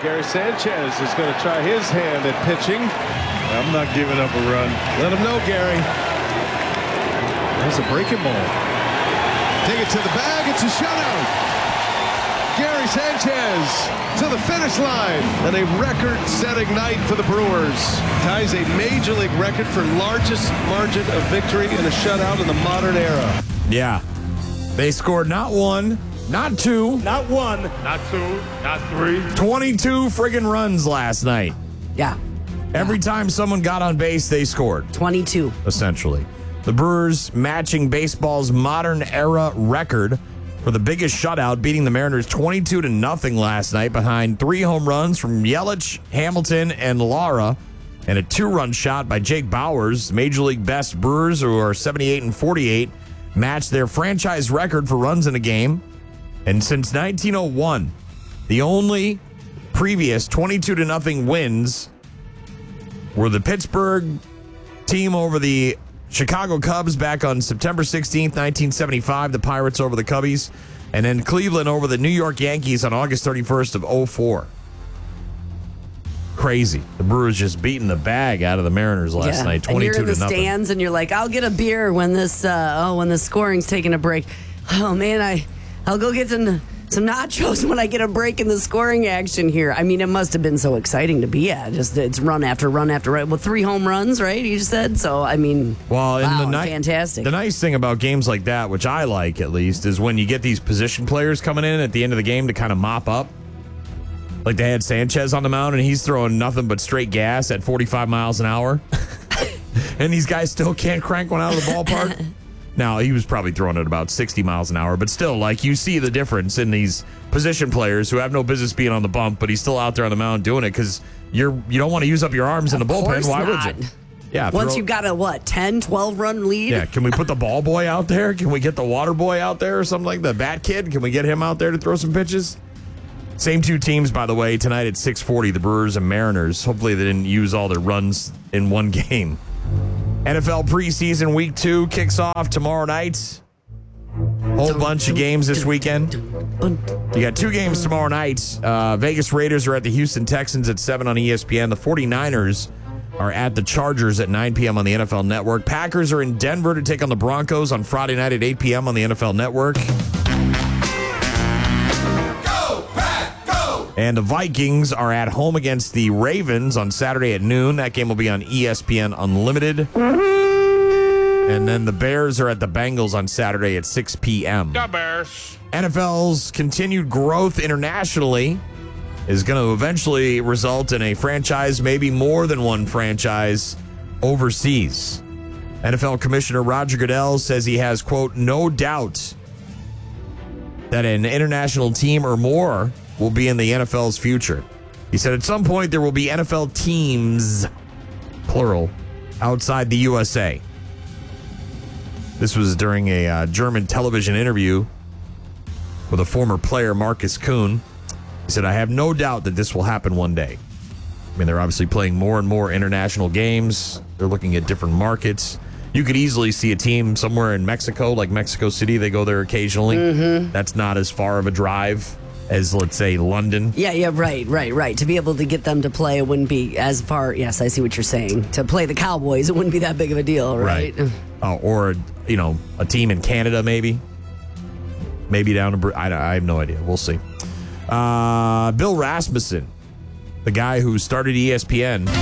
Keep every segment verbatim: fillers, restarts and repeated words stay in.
Gary Sanchez is going to try his hand at pitching. I'm not giving up a run. Let him know, Gary. There's a breaking ball. Take it to the bag. It's a shutout. Gary Sanchez to the finish line. And a record-setting night for the Brewers. Ties a major league record for largest margin of victory in a shutout in the modern era. Yeah. They scored not one, not two. Not one. Not two. Not three. twenty-two friggin' runs last night. Yeah. Every time someone got on base, they scored. twenty-two. Essentially. The Brewers matching baseball's modern era record for the biggest shutout, beating the Mariners twenty-two to nothing last night behind three home runs from Yelich, Hamilton, and Lara, and a two-run shot by Jake Bauers. Major League best Brewers, who are seventy-eight and forty-eight, matched their franchise record for runs in a game. And since nineteen oh one, the only previous twenty-two to nothing wins were the Pittsburgh team over the Chicago Cubs back on September sixteenth, nineteen seventy-five, the Pirates over the Cubbies, and then Cleveland over the New York Yankees on August thirty-first of oh four. Crazy. The Brewers just beating the bag out of the Mariners last yeah. night, twenty-two and you're in the to nothing. stands, and you're like, "I'll get a beer when this, uh, oh, when the scoring's taking a break." Oh man, I, I'll go get some some nachos when I get a break in the scoring action here. I mean, it must have been so exciting to be at. Just it's run after run after run. Well, three home runs, right? You just said so. I mean, well, wow, the ni- fantastic. The nice thing about games like that, which I like at least, is when you get these position players coming in at the end of the game to kind of mop up. Like they had Sanchez on the mound, and he's throwing nothing but straight gas at forty-five miles an hour. And these guys still can't crank one out of the ballpark. Now, he was probably throwing it about sixty miles an hour, but still, like, you see the difference in these position players who have no business being on the bump, but he's still out there on the mound doing it because you're you don't want to use up your arms in the bullpen. Why not. would you? Yeah. Once throw, you've got a, what, ten, twelve run lead? Yeah, can we put the ball boy out there? Can we get the water boy out there or something like that? The bat kid? Can we get him out there to throw some pitches? Same two teams, by the way, tonight at six forty, the Brewers and Mariners. Hopefully they didn't use all their runs in one game. N F L preseason week two kicks off tomorrow night. Whole bunch of games this weekend. You got two games tomorrow night. Uh, Vegas Raiders are at the Houston Texans at seven on E S P N. The 49ers are at the Chargers at nine p.m. on the N F L Network. Packers are in Denver to take on the Broncos on Friday night at eight p.m. on the N F L Network. And the Vikings are at home against the Ravens on Saturday at noon. That game will be on E S P N Unlimited. And then the Bears are at the Bengals on Saturday at six p.m. The Bears. N F L's continued growth internationally is going to eventually result in a franchise, maybe more than one franchise, overseas. N F L Commissioner Roger Goodell says he has, quote, no doubt that an international team or more will be in the N F L's future. He said at some point there will be N F L teams, plural, outside the U S A. This was during a uh, German television interview with a former player, Marcus Kuhn. He said, I have no doubt that this will happen one day. I mean, they're obviously playing more and more international games. They're looking at different markets. You could easily see a team somewhere in Mexico, like Mexico City. They go there occasionally. Mm-hmm. That's not as far of a drive as, let's say, London. Yeah, yeah, right, right, right. To be able to get them to play, it wouldn't be as far. Yes, I see what you're saying. To play the Cowboys, it wouldn't be that big of a deal, right? Right. Uh, or, you know, a team in Canada, maybe. Maybe down to, I, I have no idea. We'll see. Uh, Bill Rasmussen, the guy who started E S P N,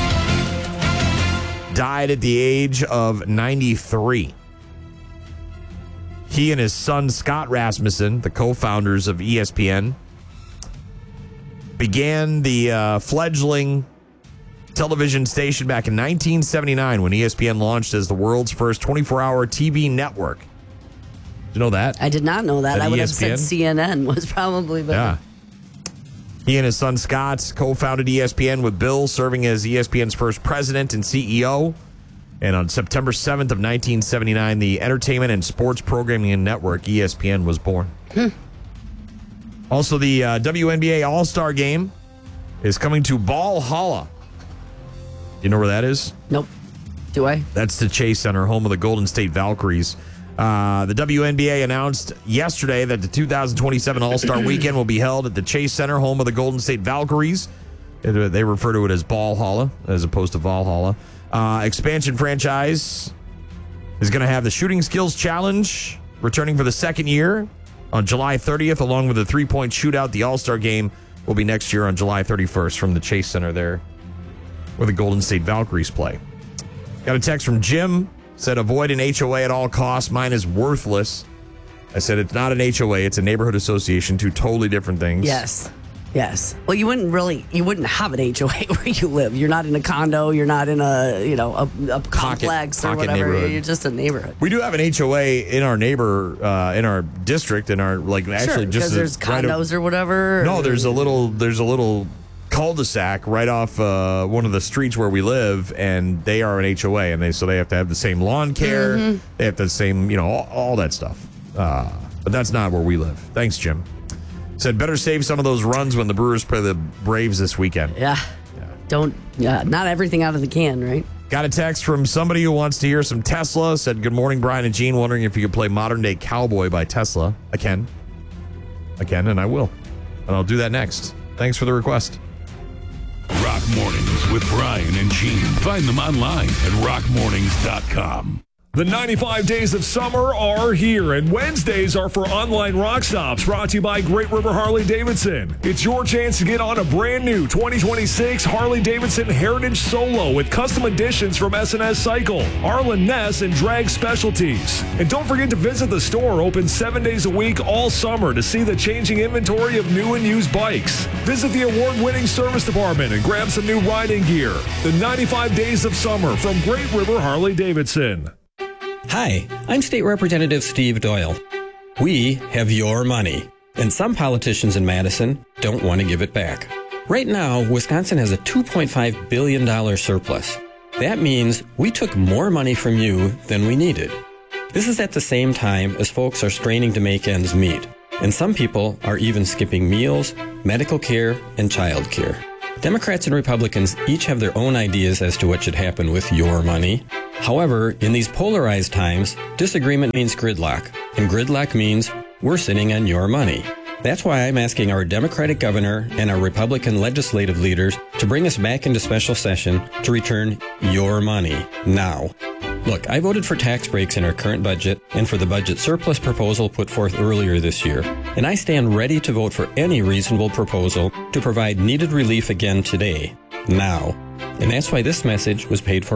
died at the age of ninety-three. He and his son, Scott Rasmussen, the co-founders of E S P N, began the uh, fledgling television station back in nineteen seventy-nine when E S P N launched as the world's first twenty-four hour T V network. Did you know that? I did not know that. At I would E S P N? have said C N N was probably better. Yeah. He and his son Scott co-founded E S P N with Bill serving as E S P N's first president and C E O. And on September seventh of nineteen seventy-nine, the entertainment and sports programming network E S P N was born. Hmm. Also, the uh, W N B A All-Star Game is coming to Valhalla. Do you know where that is? Nope. Do I? That's the Chase Center, home of the Golden State Valkyries. Uh, the W N B A announced yesterday that the two thousand twenty-seven All-Star Weekend will be held at the Chase Center, home of the Golden State Valkyries. It, they refer to it as Ballhalla as opposed to Valhalla. Uh, expansion franchise is going to have the Shooting Skills Challenge returning for the second year on July thirtieth, along with the three-point shootout. The All-Star Game will be next year on July thirty-first from the Chase Center there, where the Golden State Valkyries play. Got a text from Jim. Said, avoid an H O A at all costs. Mine is worthless. I said, it's not an H O A. It's a neighborhood association. Two totally different things. Yes. Yes. Well, you wouldn't really, you wouldn't have an H O A where you live. You're not in a condo. You're not in a, you know, a, a complex pocket or whatever. neighborhood. You're just a neighborhood. We do have an H O A in our neighbor, uh, in our district, in our, like, actually Sure, just. because there's right condos o- or whatever. No, or- there's a little, there's a little cul-de-sac right off uh, one of the streets where we live, and they are an H O A, and they so they have to have the same lawn care. Mm-hmm. They have the same, you know, all, all that stuff. Uh, but that's not where we live. Thanks, Jim. Said better save some of those runs when the Brewers play the Braves this weekend. Yeah. Don't, yeah, not everything out of the can, right? Got a text from somebody who wants to hear some Tesla. Said, good morning, Brian and Gene. Wondering if you could play Modern Day Cowboy by Tesla. I can. I can, and I will. And I'll do that next. Thanks for the request. Rock Mornings with Brian and Gene. Find them online at rock mornings dot com. The ninety-five days of summer are here, and Wednesdays are for online rock stops, brought to you by Great River Harley Davidson. It's your chance to get on a brand new twenty twenty-six Harley Davidson Heritage Solo with custom additions from S and S Cycle, Arlen Ness, and Drag Specialties. And don't forget to visit the store, open seven days a week all summer, to see the changing inventory of new and used bikes. Visit the award-winning service department and grab some new riding gear. The ninety-five days of summer from Great River Harley Davidson. Hi, I'm State Representative Steve Doyle. We have your money, and some politicians in Madison don't want to give it back. Right now, Wisconsin has a two point five billion dollars surplus. That means we took more money from you than we needed. This is at the same time as folks are straining to make ends meet, and some people are even skipping meals, medical care, and child care. Democrats and Republicans each have their own ideas as to what should happen with your money. However, in these polarized times, disagreement means gridlock, and gridlock means we're sitting on your money. That's why I'm asking our Democratic governor and our Republican legislative leaders to bring us back into special session to return your money now. Look, I voted for tax breaks in our current budget and for the budget surplus proposal put forth earlier this year, and I stand ready to vote for any reasonable proposal to provide needed relief again today, now. And that's why this message was paid for